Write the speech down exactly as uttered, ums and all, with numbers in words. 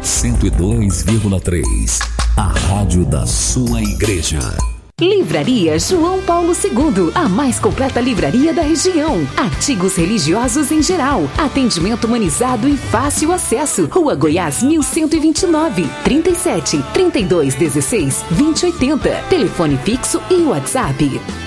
cento e dois vírgula três. A rádio da sua igreja. Livraria João Paulo segundo, a mais completa livraria da região. Artigos religiosos em geral, atendimento humanizado e fácil acesso. Rua Goiás mil cento e vinte e nove, trinta e sete, trinta e dois, dezesseis, vinte e oitenta. Telefone fixo e WhatsApp.